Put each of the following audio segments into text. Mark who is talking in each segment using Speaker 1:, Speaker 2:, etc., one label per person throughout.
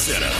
Speaker 1: Center.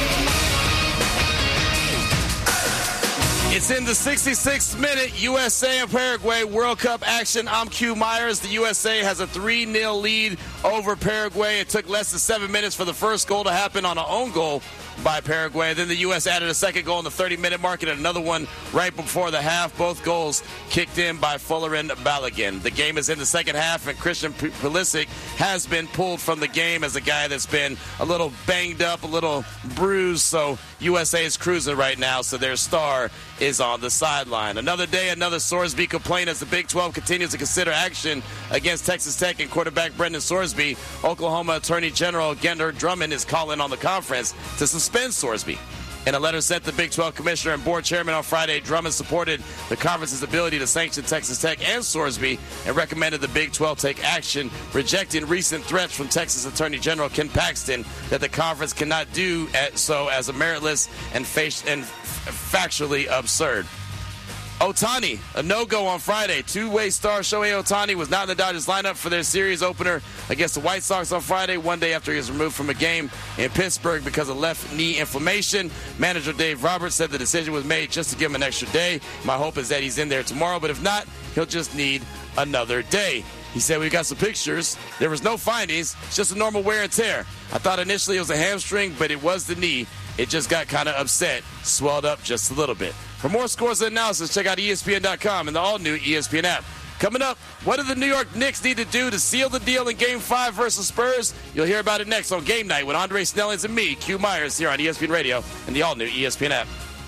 Speaker 1: It's in the 66th minute, USA and Paraguay World Cup action. I'm Q Myers. The USA has a 3-0 lead over Paraguay. It took less than 7 minutes for the first goal to happen on an own goal by Paraguay. Then the U.S. added a second goal in the 30-minute mark and another one right before the half. Both goals kicked in by Fuller and Balogun. The game is in the second half, and Christian Pulisic has been pulled from the game as a guy that's been a little banged up, a little bruised. So USA is cruising right now, so their star is on the sideline. Another day, another Sorsby complaint as the Big 12 continues to consider action against Texas Tech and quarterback Brendan Sorsby. Oklahoma Attorney General Gendar Drummond is calling on the conference to suspend Sorsby. In a letter sent to Big 12 Commissioner and Board Chairman on Friday, Drummond supported the conference's ability to sanction Texas Tech and Sorsby and recommended the Big 12 take action, rejecting recent threats from Texas Attorney General Ken Paxton that the conference cannot do so as a meritless and factually absurd. Ohtani, a no-go on Friday. Two-way star Shohei Ohtani was not in the Dodgers lineup for their series opener against the White Sox on Friday, one day after he was removed from a game in Pittsburgh because of left knee inflammation. Manager Dave Roberts said the decision was made just to give him an extra day. My hope is that he's in there tomorrow, but if not, he'll just need another day. He said, we got some pictures. There was no findings. It's just a normal wear and tear. I thought initially it was a hamstring, but it was the knee. It just got kind of upset, swelled up just a little bit. For more scores and analysis, check out ESPN.com and the all-new ESPN app. Coming up, what do the New York Knicks need to do to seal the deal in Game 5 versus Spurs? You'll hear about it next on Game Night with Andre Snellings and me, Q Myers, here on ESPN Radio and the all-new ESPN app.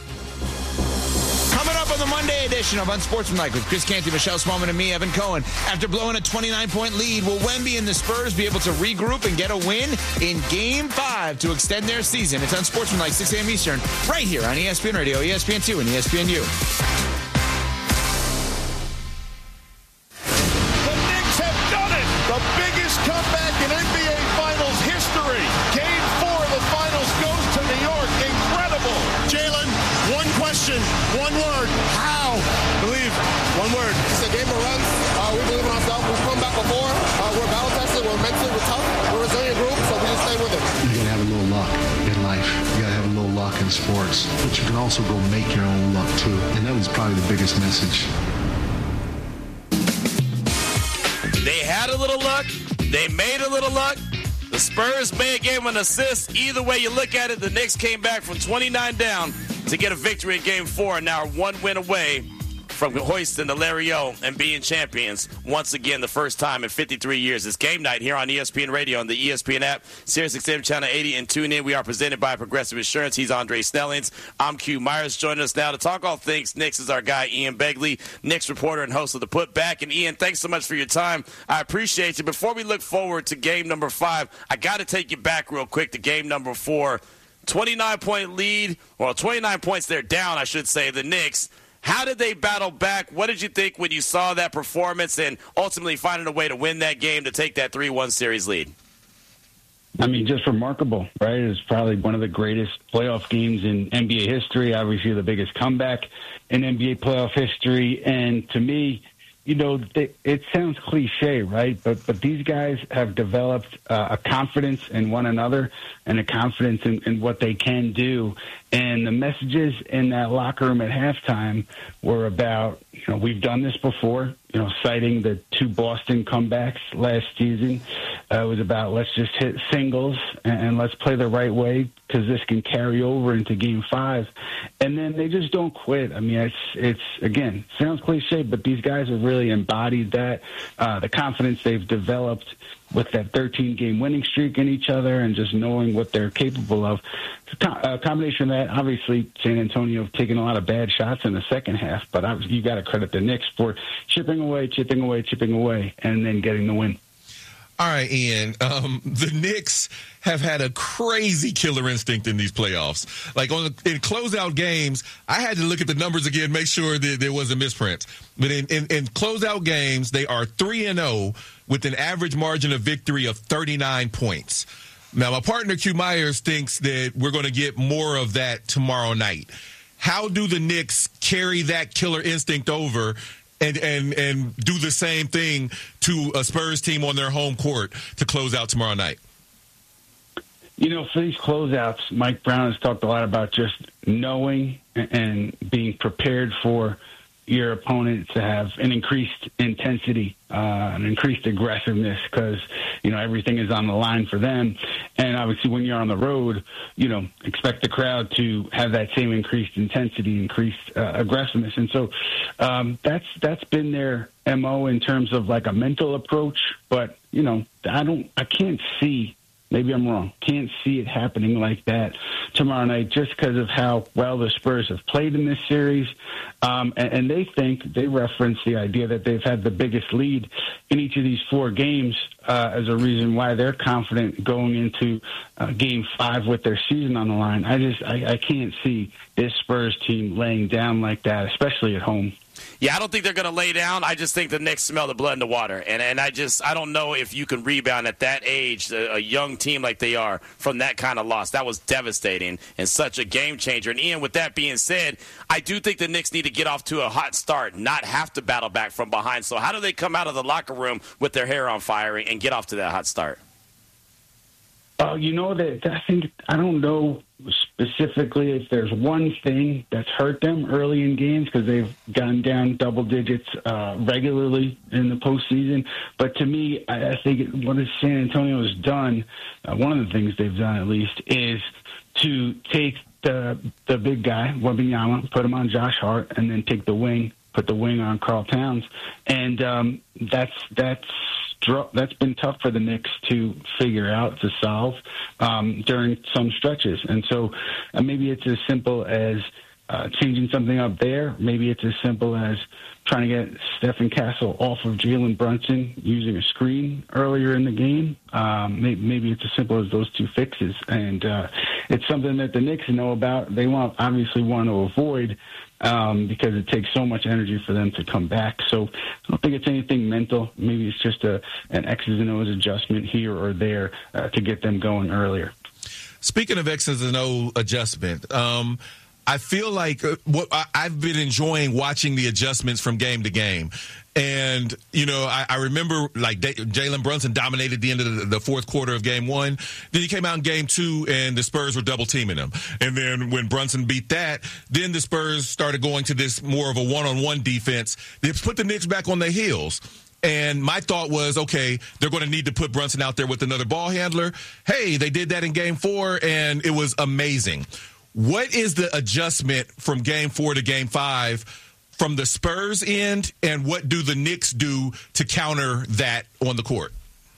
Speaker 2: Coming up on the Monday edition of Unsportsmanlike with Chris Canty, Michelle Smallman, and me, Evan Cohen. After blowing a 29-point lead, will Wemby and the Spurs be able to regroup and get a win in Game 5 to extend their season? It's Unsportsmanlike, 6 a.m. Eastern, right here on ESPN Radio, ESPN2, and ESPNU.
Speaker 3: The Knicks have done it! The biggest comeback in NBA Finals history. Game 4 of the Finals goes to New York. Incredible. Jalen, one question, one word. How? Believe. One word.
Speaker 4: It's a game of runs. We believe in ourselves. We've come back before. We're battle-tested. We're mentally, we're tough. We're a resilient group, so we just stay with it.
Speaker 5: You gotta have a little luck in life. You gotta have a little luck in sports. But you can also go make your own luck, too. And that was probably the biggest message.
Speaker 1: They had a little luck. They made a little luck. The Spurs may have gave an assist. Either way you look at it, the Knicks came back from 29 down to get a victory in Game 4 and now are one win away from hoisting the Larry O and being champions once again, the first time in 53 years. It's Game Night here on ESPN Radio and the ESPN app, SiriusXM Channel 80, and tune in. We are presented by Progressive Insurance. He's Andre Snellings. I'm Q Myers. Joining us now to talk all things Knicks is our guy, Ian Begley, Knicks reporter and host of The Putback. And Ian, thanks so much for your time. I appreciate you. Before we look forward to game number 5, I got to take you back real quick to game number 4. 29-point lead, or 29 points they're down, I should say, the Knicks. How did they battle back? What did you think when you saw that performance and ultimately finding a way to win that game to take that 3-1 series lead?
Speaker 6: I mean, just remarkable, right? It's probably one of the greatest playoff games in NBA history, obviously the biggest comeback in NBA playoff history. And to me, you know, it sounds cliche, right? But these guys have developed a confidence in one another and a confidence in what they can do. And the messages in that locker room at halftime were about, you know, we've done this before, you know, citing the 2 Boston comebacks last season. It was about let's just hit singles and let's play the right way because this can carry over into Game 5. And then they just don't quit. I mean, it's again, sounds cliche, but these guys have really embodied that, the confidence they've developed with that 13-game winning streak in each other and just knowing what they're capable of. A combination of that, obviously, San Antonio taking a lot of bad shots in the second half, but you got to credit the Knicks for chipping away, and then getting the win.
Speaker 7: All right, Ian. The Knicks have had a crazy killer instinct in these playoffs. Like in closeout games, I had to look at the numbers again, make sure that there wasn't misprint. But in closeout games, they are 3-0 with an average margin of victory of 39 points. Now, my partner, Q Myers, thinks that we're going to get more of that tomorrow night. How do the Knicks carry that killer instinct over and do the same thing to a Spurs team on their home court to close out tomorrow night?
Speaker 6: For these closeouts, Mike Brown has talked a lot about just knowing and being prepared for your opponent to have an increased intensity, an increased aggressiveness, because, everything is on the line for them. And obviously when you're on the road, expect the crowd to have that same increased intensity, increased aggressiveness. And so that's been their MO in terms of like a mental approach. But, I can't see, maybe I'm wrong, can't see it happening like that tomorrow night just because of how well the Spurs have played in this series. And they reference the idea that they've had the biggest lead in each of these 4 games as a reason why they're confident going into Game 5 with their season on the line. I can't see this Spurs team laying down like that, especially at home.
Speaker 1: Yeah, I don't think they're going to lay down. I just think the Knicks smell the blood in the water. And I don't know if you can rebound at that age, a young team like they are, from that kind of loss. That was devastating and such a game changer. And, Ian, with that being said, I do think the Knicks need to get off to a hot start, not have to battle back from behind. So how do they come out of the locker room with their hair on fire and get off to that hot start?
Speaker 6: I don't know specifically if there's one thing that's hurt them early in games because they've gone down double digits regularly in the postseason. But to me, I think what San Antonio has done, one of the things they've done at least, is to take the big guy, Wembanyama, put him on Josh Hart, and then take the wing, put the wing on Karl Towns. And that's been tough for the Knicks to figure out, to solve during some stretches. And so maybe it's as simple as changing something up there. Maybe it's as simple as trying to get Stephen Castle off of Jalen Brunson using a screen earlier in the game. Maybe it's as simple as those 2 fixes. And it's something that the Knicks know about. They obviously want to avoid because it takes so much energy for them to come back. So I don't think it's anything mental. Maybe it's just an X's and O's adjustment here or there to get them going earlier.
Speaker 7: Speaking of X's and O adjustment, I feel like what I've been enjoying watching the adjustments from game to game. And, I remember like Jalen Brunson dominated the end of the fourth quarter of game 1. Then he came out in game 2 and the Spurs were double teaming him. And then when Brunson beat that, then the Spurs started going to this more of a one-on-one defense. They put the Knicks back on their heels. And my thought was, okay, they're going to need to put Brunson out there with another ball handler. Hey, they did that in game 4 and it was amazing. What is the adjustment from game 4 to game 5 from the Spurs end, and what do the Knicks do to counter that on the court?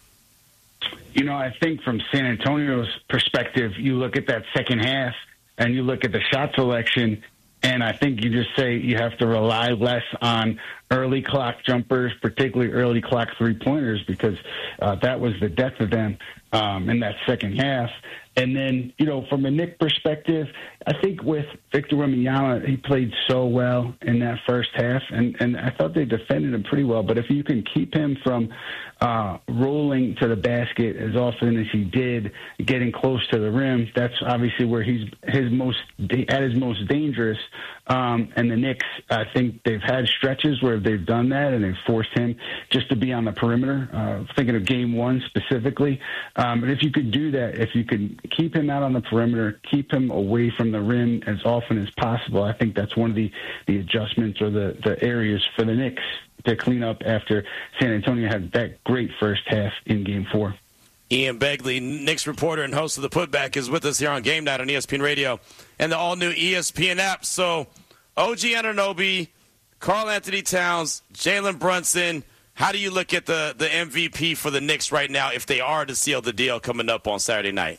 Speaker 6: I think from San Antonio's perspective, you look at that second half and you look at the shot selection, and I think you just say you have to rely less on early clock jumpers, particularly early clock three-pointers, because that was the death of them in that second half. And then, from a Knick perspective, I think with Victor Wembanyama, he played so well in that first half, and I thought they defended him pretty well. But if you can keep him from rolling to the basket as often as he did, getting close to the rim, that's obviously where he's at his most dangerous. And the Knicks, I think they've had stretches where they've done that, and they've forced him just to be on the perimeter, thinking of game 1 specifically. But if you could do that, if you could keep him out on the perimeter, keep him away from the rim as often as possible, I think that's one of the adjustments or the areas for the Knicks to clean up after San Antonio had that great first half in game 4.
Speaker 1: Ian Begley, Knicks reporter and host of The Putback, is with us here on Game Night on ESPN Radio and the all-new ESPN app. So, OG Anunoby, Karl Anthony Towns, Jalen Brunson, how do you look at the MVP for the Knicks right now if they are to seal the deal coming up on Saturday night?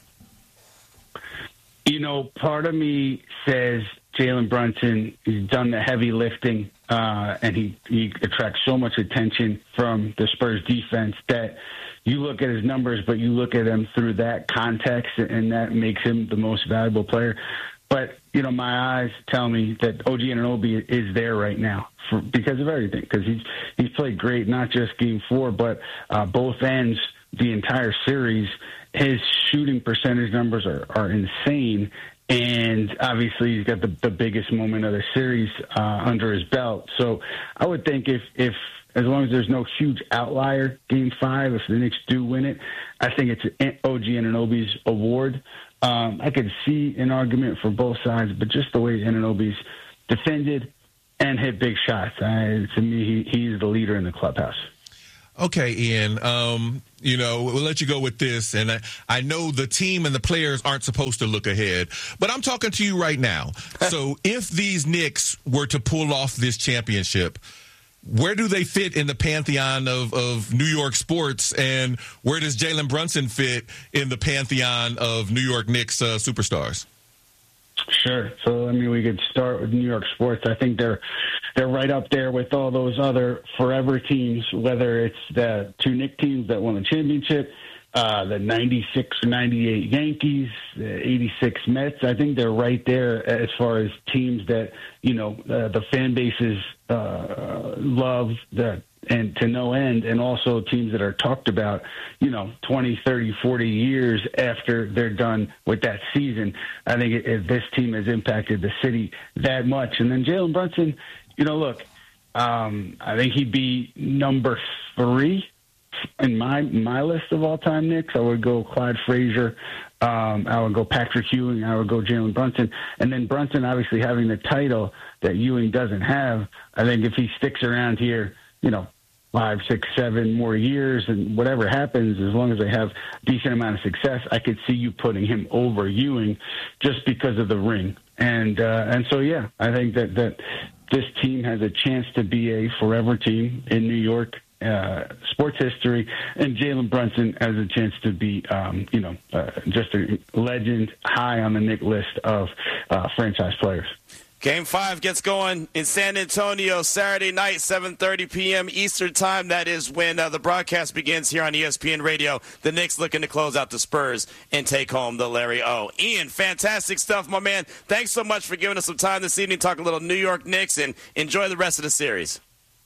Speaker 6: Part of me says Jalen Brunson, he's done the heavy lifting, and he attracts so much attention from the Spurs defense that you look at his numbers, but you look at him through that context, and that makes him the most valuable player. But, my eyes tell me that OG Anunoby is there right now because of everything, because he's played great, not just game 4, but both ends the entire series. His shooting percentage numbers are insane, and obviously he's got the biggest moment of the series under his belt. So I would think if as long as there's no huge outlier, Game 5, if the Knicks do win it, I think it's OG Anunoby's award. I could see an argument for both sides, but just the way Anunoby's defended and hit big shots, to me, he's the leader in the clubhouse.
Speaker 7: Okay, Ian, we'll let you go with this. And I know the team and the players aren't supposed to look ahead, but I'm talking to you right now. So if these Knicks were to pull off this championship, where do they fit in the pantheon of New York sports, and where does Jalen Brunson fit in the pantheon of New York Knicks superstars?
Speaker 6: Sure. So, we could start with New York sports. I think they're right up there with all those other forever teams, whether it's the two Knicks teams that won the championship, the 96 or 98 Yankees, the 86 Mets. I think they're right there as far as teams that, the fan bases love and to no end, and also teams that are talked about, 20, 30, 40 years after they're done with that season. I think this team has impacted the city that much. And then Jalen Brunson, look, I think he'd be number 3 in my list of all-time Knicks. I would go Clyde Frazier. I would go Patrick Ewing. I would go Jalen Brunson. And then Brunson, obviously having the title that Ewing doesn't have, I think if he sticks around here, 5, 6, 7 more years, and whatever happens, as long as they have a decent amount of success, I could see you putting him over Ewing just because of the ring. And so, yeah, I think that this team has a chance to be a forever team in New York sports history, and Jalen Brunson has a chance to be, just a legend high on the Knick list of franchise players.
Speaker 1: Game 5 gets going in San Antonio Saturday night, 7:30 p.m. Eastern Time. That is when the broadcast begins here on ESPN Radio. The Knicks looking to close out the Spurs and take home the Larry O. Ian, fantastic stuff, my man. Thanks so much for giving us some time this evening, talk a little New York Knicks, and enjoy the rest of the series.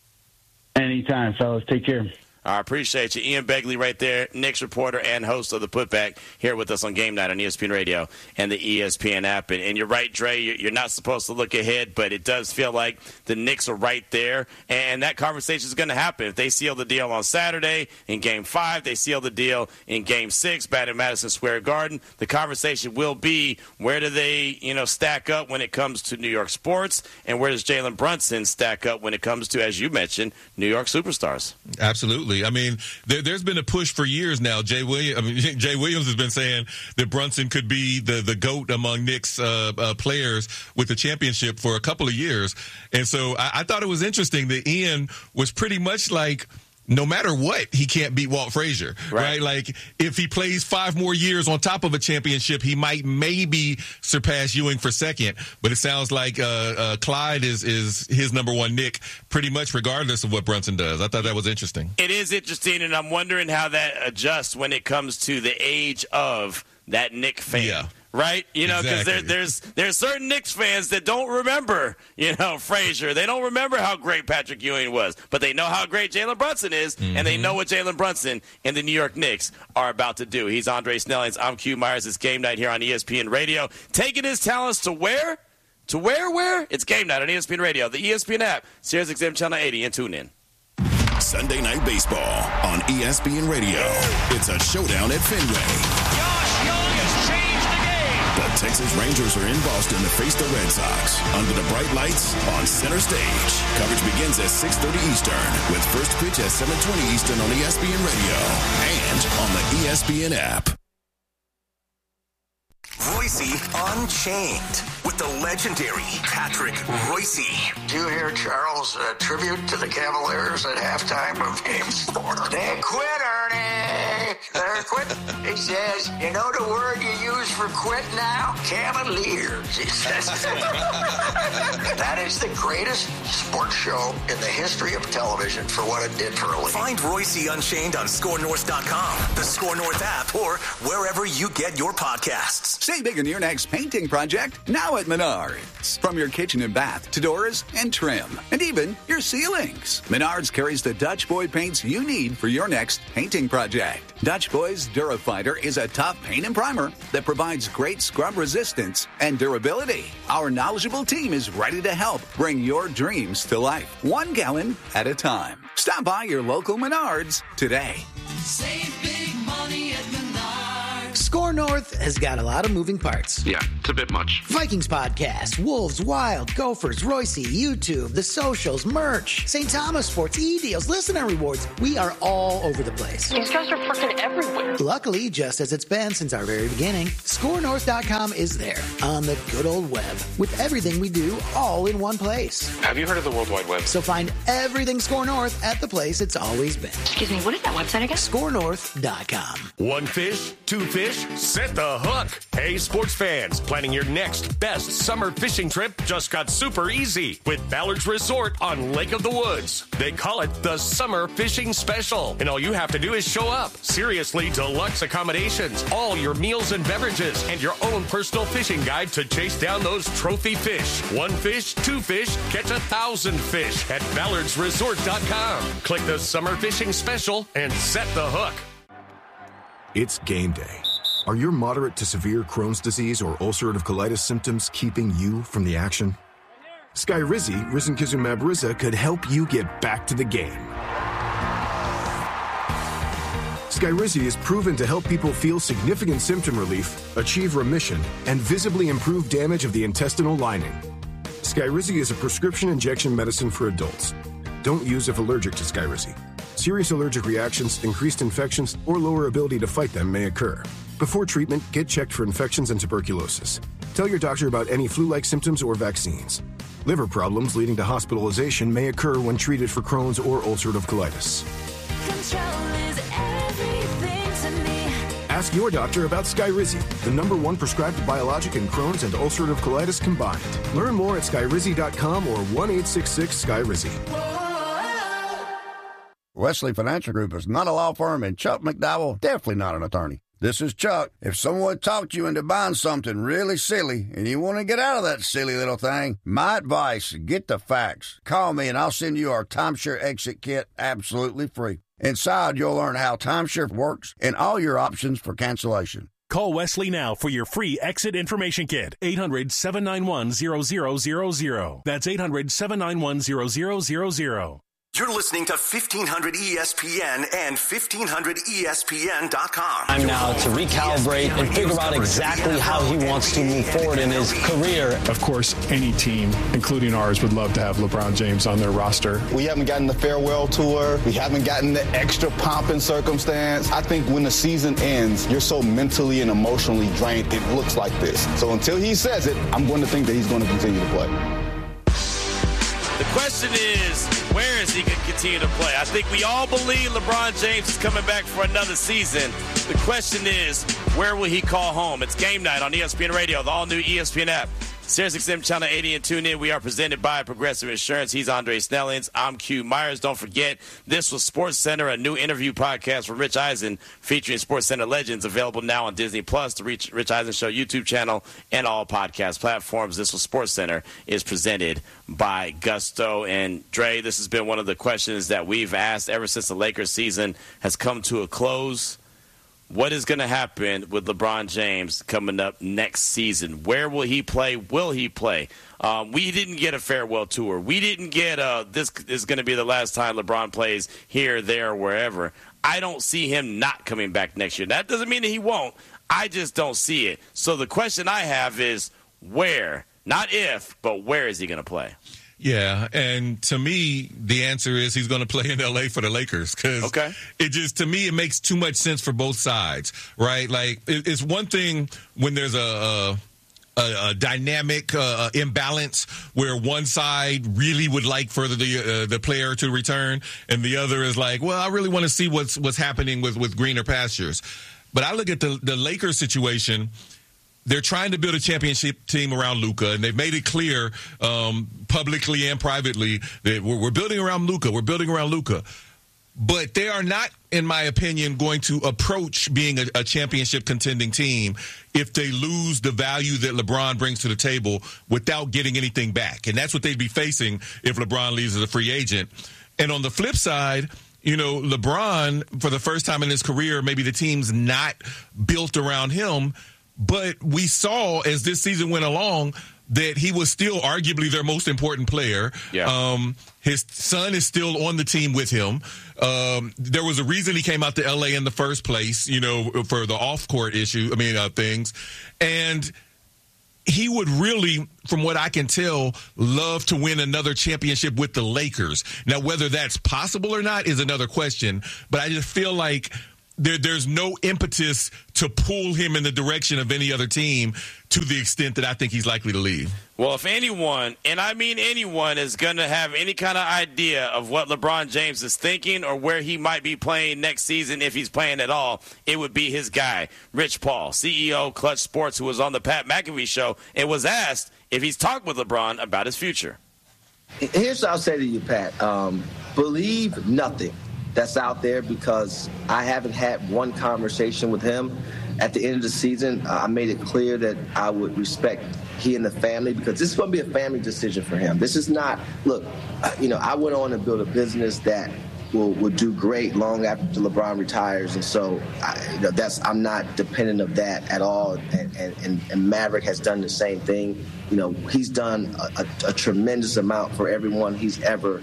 Speaker 6: Anytime, fellas. Take care.
Speaker 1: I appreciate you. Ian Begley right there, Knicks reporter and host of The Putback, here with us on Game Night on ESPN Radio and the ESPN app. And you're right, Dre, you're not supposed to look ahead, but it does feel like the Knicks are right there. And that conversation is going to happen. If they seal the deal on Saturday in Game 5, they seal the deal in Game 6 back at Madison Square Garden, the conversation will be, where do they, stack up when it comes to New York sports, and where does Jalen Brunson stack up when it comes to, as you mentioned, New York superstars?
Speaker 7: Absolutely. There's been a push for years now. Jay Williams has been saying that Brunson could be the GOAT among Knicks players with the championship for a couple of years. And so I thought it was interesting that Ian was pretty much like, no matter what, he can't beat Walt Frazier, right? Like, if he plays 5 more years on top of a championship, he might maybe surpass Ewing for second. But it sounds like Clyde is his number 1 Knick, pretty much regardless of what Brunson does. I thought that was interesting.
Speaker 1: It is interesting, and I'm wondering how that adjusts when it comes to the age of that Knick fan.
Speaker 7: Yeah.
Speaker 1: Right? Because
Speaker 7: exactly.
Speaker 1: there's certain Knicks fans that don't remember, Frazier. They don't remember how great Patrick Ewing was, but they know how great Jalen Brunson is, and they know what Jalen Brunson and the New York Knicks are about to do. He's Andre Snellings. I'm Q Myers. It's Game Night here on ESPN Radio. Taking his talents to where? To where? It's Game Night on ESPN Radio, the ESPN app, Sirius XM Channel 80, and tune in.
Speaker 8: Sunday Night Baseball on ESPN Radio. It's a showdown at Fenway.
Speaker 3: Josh Young has changed the game.
Speaker 8: The Texas Rangers are in Boston to face the Red Sox under the bright lights on center stage. Coverage begins at 6:30 Eastern with first pitch at 7:20 Eastern on ESPN Radio and on the ESPN app.
Speaker 9: Royce Unchained with the legendary Patrick Royce.
Speaker 10: Do you hear Charles' tribute to the Cavaliers at halftime of Game 4? They quit, Ernie. They're quit. He says, you know the word you use for quit now? Cavaliers, he says. That is the greatest sports show in the history of television for what it did for a league.
Speaker 9: Find Royce Unchained on ScoreNorth.com, the Score North app, or wherever you get your podcasts.
Speaker 11: Save big on your next painting project now at Menards. From your kitchen and bath to doors and trim, and even your ceilings. Menards carries the Dutch Boy paints you need for your next painting project. Dutch Boy's DuraFighter is a tough paint and primer that provides great scrub resistance and durability. Our knowledgeable team is ready to help bring your dreams to life, 1 gallon at a time. Stop by your local Menards today.
Speaker 12: Save big money at Menards.
Speaker 13: Score North has got a lot of moving parts.
Speaker 14: Yeah, it's a bit much.
Speaker 13: Vikings podcast, Wolves, Wild, Gophers, Royce, YouTube, the socials, merch, St. Thomas Sports, e-deals, listener rewards. We are all over the place.
Speaker 15: These guys are freaking everywhere.
Speaker 13: Luckily, just as it's been since our very beginning, ScoreNorth.com is there on the good old web with everything we do all in one place.
Speaker 14: Have you heard of the World Wide Web?
Speaker 13: So find everything Score North at the place it's always been.
Speaker 15: Excuse me, what is that website again?
Speaker 13: ScoreNorth.com.
Speaker 16: One fish, two fish, set the hook. Hey, sports fans, planning your next best summer fishing trip just got super easy with Ballard's Resort on Lake of the Woods. They call it the Summer Fishing Special, and all you have to do is show up. Seriously deluxe accommodations, all your meals and beverages, and your own personal fishing guide to chase down those trophy fish. One fish, two fish, catch 1,000 fish at ballardsresort.com. Click the Summer Fishing Special and set the hook.
Speaker 17: It's game day. Are your moderate to severe Crohn's disease or ulcerative colitis symptoms keeping you from the action? Skyrizi, risankizumab Riza, could help you get back to the game. Skyrizi is proven to help people feel significant symptom relief, achieve remission, and visibly improve damage of the intestinal lining. Skyrizi is a prescription injection medicine for adults. Don't use if allergic to Skyrizi. Serious allergic reactions, increased infections, or lower ability to fight them may occur. Before treatment, get checked for infections and tuberculosis. Tell your doctor about any flu-like symptoms or vaccines. Liver problems leading to hospitalization may occur when treated for Crohn's or ulcerative colitis.
Speaker 12: Control is everything to me.
Speaker 17: Ask your doctor about Skyrizi, the #1 prescribed biologic in Crohn's and ulcerative colitis combined. Learn more at skyrizi.com or 1-866-SKYRIZI.
Speaker 18: Wesley Financial Group is not a law firm, and Chuck McDowell definitely not an attorney. This is Chuck. If someone talked you into buying something really silly and you want to get out of that silly little thing, my advice, get the facts. Call me and I'll send you our timeshare exit kit absolutely free. Inside, you'll learn how timeshare works and all your options for cancellation.
Speaker 16: Call Wesley now for your free exit information kit. 800-791-0000. That's 800-791-0000.
Speaker 9: You're listening to 1500 ESPN and 1500ESPN.com.
Speaker 19: Time now to recalibrate and figure out exactly how he wants to move forward in his career.
Speaker 20: Of course, any team, including ours, would love to have LeBron James on their roster.
Speaker 21: We haven't gotten the farewell tour. We haven't gotten the extra pomp and circumstance. I think when the season ends, you're so mentally and emotionally drained, it looks like this. So until he says it, I'm going to think that he's going to continue to play.
Speaker 1: The question is, where is he going to continue to play? I think we all believe LeBron James is coming back for another season. The question is, where will he call home? It's game night on ESPN Radio, the all-new ESPN app. SiriusXM Channel 80 and tune in. We are presented by Progressive Insurance. He's Andre Snellings. I'm Q Myers. Don't forget, this was SportsCenter, a new interview podcast from Rich Eisen featuring SportsCenter legends, available now on Disney Plus, the Rich Eisen Show YouTube channel, and all podcast platforms. This was SportsCenter is presented by Gusto. And Dre, this has been one of the questions that we've asked ever since the Lakers season has come to a close. What is going to happen with LeBron James coming up next season? Where will he play? Will he play? We didn't get a farewell tour. We didn't get this is going to be the last time LeBron plays here, there, wherever. I don't see him not coming back next year. That doesn't mean that he won't. I just don't see it. So the question I have is where, not if, but where is he going to play?
Speaker 7: Yeah, and to me, the answer is he's going to play in L.A. for the Lakers because it just, to me, it makes too much sense for both sides, right? Like, it's one thing when there's a dynamic imbalance where one side really would like for the player to return and the other is like, well, I really want to see what's happening with greener pastures. But I look at the Lakers situation. They're trying to build a championship team around Luka, and they've made it clear publicly and privately that we're building around Luka. We're building around Luka. But they are not, in my opinion, going to approach being a championship contending team if they lose the value that LeBron brings to the table without getting anything back. And that's what they'd be facing if LeBron leaves as a free agent. And on the flip side, LeBron, for the first time in his career, maybe the team's not built around him, but we saw as this season went along that he was still arguably their most important player.
Speaker 1: Yeah.
Speaker 7: His son is still on the team with him. There was a reason he came out to LA in the first place, for the off-court things. And he would really, from what I can tell, love to win another championship with the Lakers. Now, whether that's possible or not is another question, but I just feel like there's no impetus to pull him in the direction of any other team to the extent that I think he's likely to leave.
Speaker 1: Well, if anyone, and I mean anyone, is going to have any kind of idea of what LeBron James is thinking or where he might be playing next season, if he's playing at all, it would be his guy, Rich Paul, CEO Clutch Sports, who was on the Pat McAfee show and was asked if he's talked with LeBron about his future.
Speaker 2: Here's what I'll say to you, Pat. Believe nothing that's out there, because I haven't had one conversation with him. At the end of the season, I made it clear that I would respect he and the family, because this is going to be a family decision for him. This is not, look, I went on to build a business that will do great long after LeBron retires, and so I'm not dependent of that at all. And Maverick has done the same thing. He's done a tremendous amount for everyone he's ever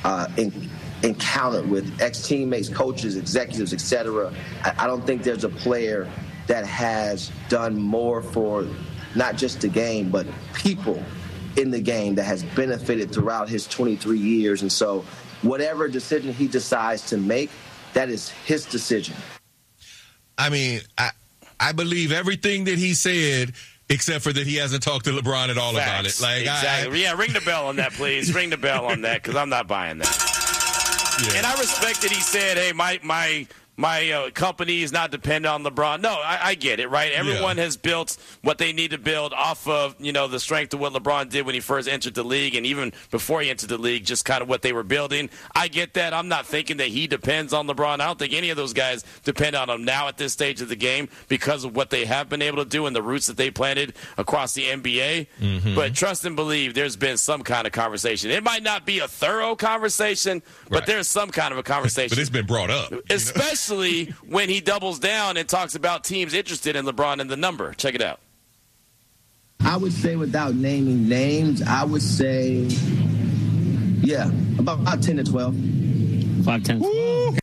Speaker 2: encountered with, ex-teammates, coaches, executives, etc. I don't think there's a player that has done more for not just the game, but people in the game that has benefited throughout his 23 years. And so whatever decision he decides to make, that is his decision.
Speaker 7: I mean, I believe everything that he said, except for that he hasn't talked to LeBron at all about it. Like,
Speaker 1: exactly. Ring the bell on that, please. Ring the bell on that, because I'm not buying that. Yeah. And I respect that he said, hey, my company is not dependent on LeBron. No, I get it, right? Everyone has built what they need to build off of, the strength of what LeBron did when he first entered the league, and even before he entered the league, just kind of what they were building. I get that. I'm not thinking that he depends on LeBron. I don't think any of those guys depend on him now at this stage of the game because of what they have been able to do and the roots that they planted across the NBA. Mm-hmm. But trust and believe there's been some kind of conversation. It might not be a thorough conversation, but there's some kind of a conversation.
Speaker 7: But it's been brought up.
Speaker 1: Especially when he doubles down and talks about teams interested in LeBron and the number. Check it out.
Speaker 2: I would say, without naming names, I would say, about 10 to 12.
Speaker 22: 5, 10, 12.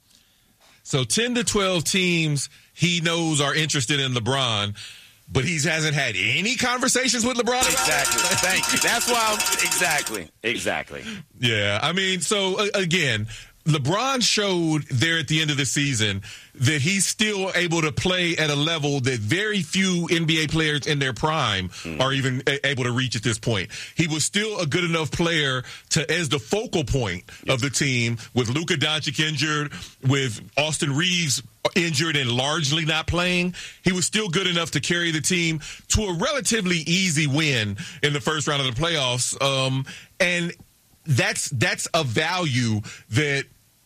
Speaker 7: So 10 to 12 teams he knows are interested in LeBron, but he hasn't had any conversations with LeBron about
Speaker 1: Exactly. Thank you. That's why Exactly.
Speaker 7: Yeah. I mean, so, again, LeBron showed there at the end of the season that he's still able to play at a level that very few NBA players in their prime are even able to reach at this point. He was still a good enough player as the focal point of the team, with Luka Doncic injured, with Austin Reeves injured and largely not playing. He was still good enough to carry the team to a relatively easy win in the first round of the playoffs. And that's a value that,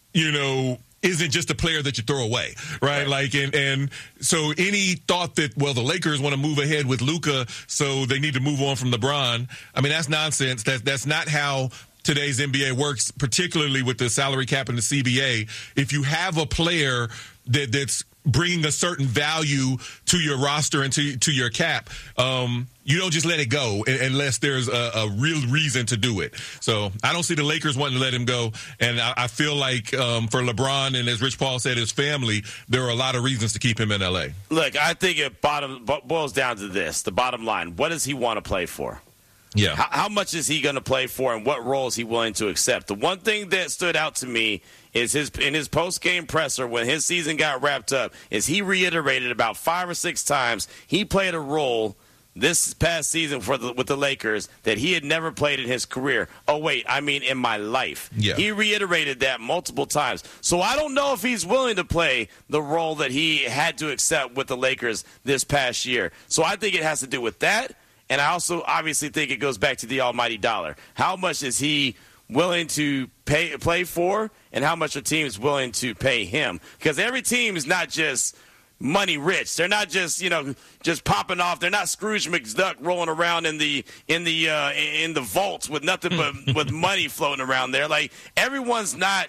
Speaker 7: isn't just a player that you throw away, right? Like, and so any thought that, the Lakers want to move ahead with Luka, so they need to move on from LeBron, I mean, that's nonsense. That's not how today's NBA works, particularly with the salary cap and the CBA. If you have a player that's bringing a certain value to your roster and to your cap, you don't just let it go unless there's a real reason to do it. So I don't see the Lakers wanting to let him go. And I feel like for LeBron and, as Rich Paul said, his family, there are a lot of reasons to keep him in L.A.
Speaker 1: Look, I think it boils down to this, the bottom line. What does he want to play for?
Speaker 7: Yeah.
Speaker 1: How much is he going to play for, and what role is he willing to accept? The one thing that stood out to me is in his post-game presser when his season got wrapped up, is he reiterated about 5 or 6 times he played a role this past season with the Lakers that he had never played in his career. Oh, wait, I mean in my life.
Speaker 7: Yeah.
Speaker 1: He reiterated that multiple times. So I don't know if he's willing to play the role that he had to accept with the Lakers this past year. So I think it has to do with that. And I also obviously think it goes back to the almighty dollar. How much is he willing to play for, and how much are teams willing to pay him? Because every team is not just money rich. They're not just, just popping off. They're not Scrooge McDuck rolling around in the vaults with nothing but with money floating around there. Like, everyone's not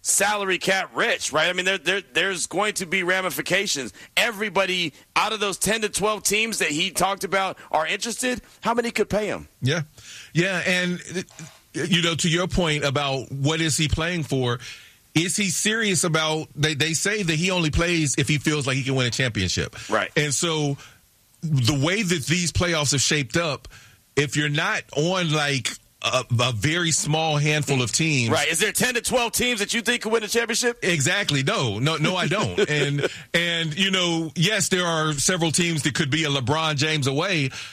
Speaker 1: salary cap rich, right? I mean, there's going to be ramifications. Everybody out of those 10 to 12 teams that he talked about are interested. How many could pay him?
Speaker 7: Yeah. And, to your point about what is he playing for, is he serious about, they say that he only plays if he feels like he can win a championship.
Speaker 1: Right.
Speaker 7: And so the way that these playoffs have shaped up, if you're not on like a very small handful of teams.
Speaker 1: Right. Is there 10 to 12 teams that you think could win a championship?
Speaker 7: Exactly. No, I don't. And yes, there are several teams that could be a LeBron James away,